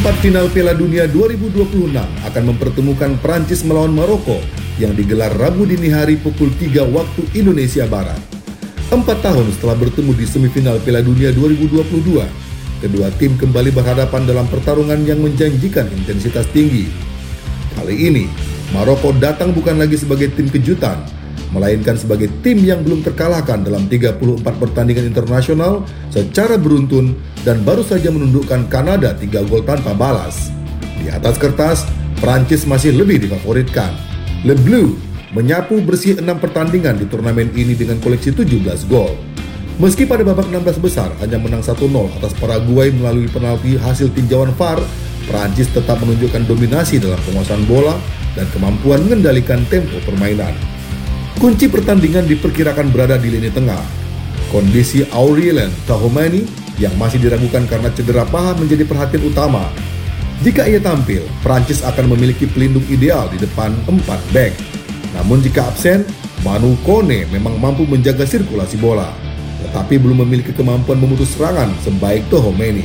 Perempat final Piala Dunia 2026 akan mempertemukan Prancis melawan Maroko yang digelar Rabu dini hari pukul 3 waktu Indonesia Barat. 4 tahun setelah bertemu di semifinal Piala Dunia 2022, kedua tim kembali berhadapan dalam pertarungan yang menjanjikan intensitas tinggi. Kali ini, Maroko datang bukan lagi sebagai tim kejutan, melainkan sebagai tim yang belum terkalahkan dalam 34 pertandingan internasional secara beruntun dan baru saja menundukkan Kanada 3 gol tanpa balas. Di atas kertas, Prancis masih lebih difavoritkan. Le Bleu menyapu bersih 6 pertandingan di turnamen ini dengan koleksi 17 gol. Meski pada babak 16 besar hanya menang 1-0 atas Paraguay melalui penalti hasil tinjauan VAR, Prancis tetap menunjukkan dominasi dalam penguasaan bola dan kemampuan mengendalikan tempo permainan. Kunci pertandingan diperkirakan berada di lini tengah. Kondisi Aurélien Tchouaméni yang masih diragukan karena cedera paha menjadi perhatian utama. Jika ia tampil, Prancis akan memiliki pelindung ideal di depan 4 bek. Namun jika absen, Manu Kone memang mampu menjaga sirkulasi bola, tetapi belum memiliki kemampuan memutus serangan sebaik Tchouaméni.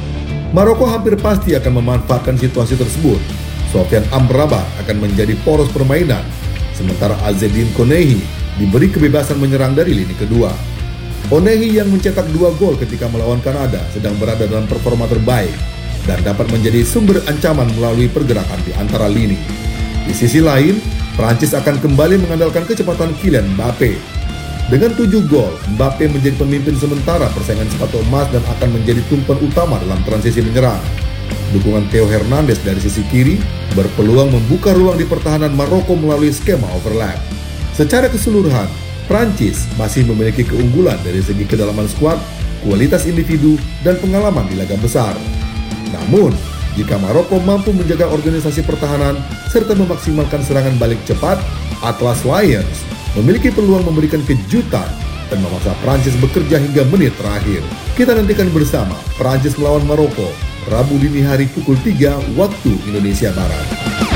Maroko hampir pasti akan memanfaatkan situasi tersebut. Sofiane Amrabat akan menjadi poros permainan, sementara Azzedine Konehi diberi kebebasan menyerang dari lini kedua. Konehi yang mencetak 2 gol ketika melawan Kanada sedang berada dalam performa terbaik dan dapat menjadi sumber ancaman melalui pergerakan di antara lini. Di sisi lain, Prancis akan kembali mengandalkan kecepatan Kylian Mbappe. Dengan 7 gol, Mbappe menjadi pemimpin sementara persaingan sepatu emas dan akan menjadi tumpuan utama dalam transisi menyerang. Dukungan Theo Hernandez dari sisi kiri berpeluang membuka ruang di pertahanan Maroko melalui skema overlap. Secara keseluruhan, Prancis masih memiliki keunggulan dari segi kedalaman skuad, kualitas individu, dan pengalaman di laga besar. Namun, jika Maroko mampu menjaga organisasi pertahanan serta memaksimalkan serangan balik cepat, Atlas Lions memiliki peluang memberikan kejutan dan memaksa Prancis bekerja hingga menit terakhir. Kita nantikan bersama Prancis melawan Maroko, Rabu dini hari pukul 3 waktu Indonesia Barat.